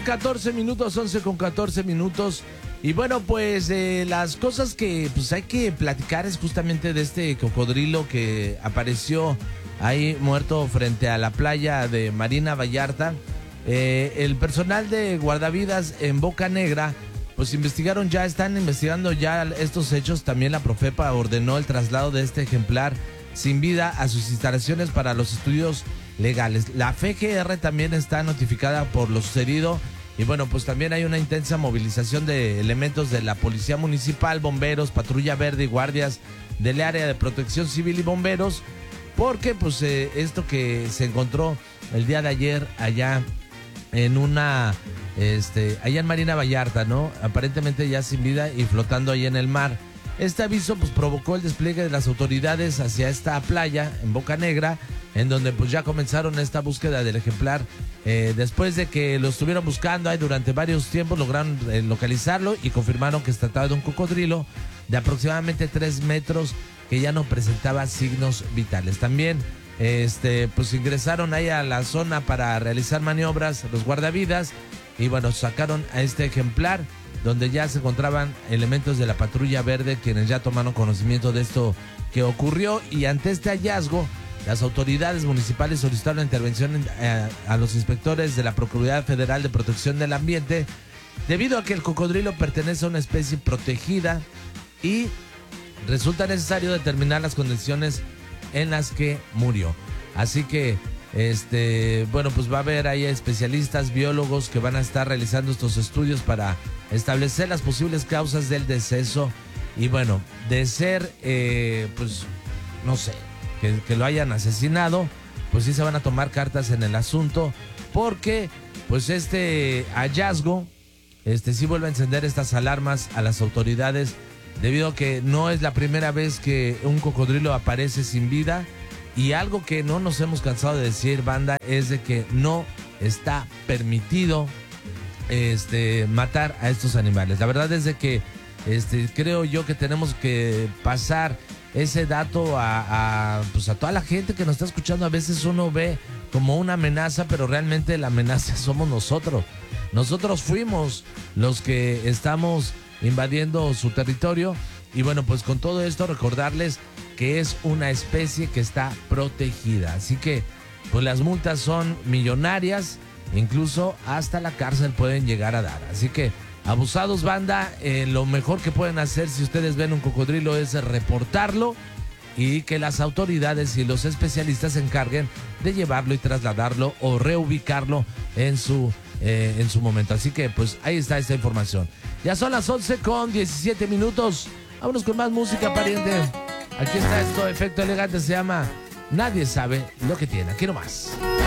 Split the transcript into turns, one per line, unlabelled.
14 minutos, 11 con 14 minutos. Y bueno, pues las cosas que pues hay que platicar es justamente de este cocodrilo que apareció ahí muerto frente a la playa de Marina Vallarta. El personal de guardavidas en Boca Negra pues están investigando ya estos hechos. También la Profepa ordenó el traslado de este ejemplar sin vida a sus instalaciones para los estudios legales. La FGR también está notificada por lo sucedido. Y bueno, pues también hay una intensa movilización de elementos de la Policía Municipal, bomberos, Patrulla Verde y guardias del área de protección civil y bomberos, porque pues esto que se encontró el día de ayer allá en allá en Marina Vallarta, ¿no? Aparentemente ya sin vida y flotando ahí en el mar. Este aviso pues provocó el despliegue de las autoridades hacia esta playa en Boca Negra, en donde pues ya comenzaron esta búsqueda del ejemplar. Después de que lo estuvieron buscando ahí durante varios tiempos, lograron localizarlo y confirmaron que se trataba de un cocodrilo de aproximadamente 3 metros que ya no presentaba signos vitales. También pues ingresaron ahí a la zona para realizar maniobras los guardavidas y bueno, sacaron a este ejemplar, donde ya se encontraban elementos de la Patrulla Verde, quienes ya tomaron conocimiento de esto que ocurrió. Y ante este hallazgo, las autoridades municipales solicitaron la intervención a los inspectores de la Procuraduría Federal de Protección del Ambiente, debido a que el cocodrilo pertenece a una especie protegida y resulta necesario determinar las condiciones en las que murió. Así que bueno, pues va a haber ahí especialistas, biólogos que van a estar realizando estos estudios para establecer las posibles causas del deceso. Y bueno, de ser, pues, no sé, que lo hayan asesinado, pues sí se van a tomar cartas en el asunto, porque pues este hallazgo, sí vuelve a encender estas alarmas a las autoridades, debido a que no es la primera vez que un cocodrilo aparece sin vida. Y algo que no nos hemos cansado de decir, banda, es de que no está permitido matar a estos animales. La verdad es de que creo yo que tenemos que pasar ese dato pues a toda la gente que nos está escuchando. A veces uno ve como una amenaza, pero realmente la amenaza somos nosotros. Nosotros fuimos los que estamos invadiendo su territorio. Y bueno, pues con todo esto recordarles que es una especie que está protegida. Así que pues las multas son millonarias, incluso hasta la cárcel pueden llegar a dar. Así que abusados, banda, lo mejor que pueden hacer si ustedes ven un cocodrilo es reportarlo, y que las autoridades y los especialistas se encarguen de llevarlo y trasladarlo o reubicarlo en su momento. Así que pues ahí está esta información. Ya son las 11 con 17 minutos. Vámonos con más música, pariente. Aquí está esto, Efecto Elegante, se llama Nadie Sabe Lo Que Tiene. Aquí nomás.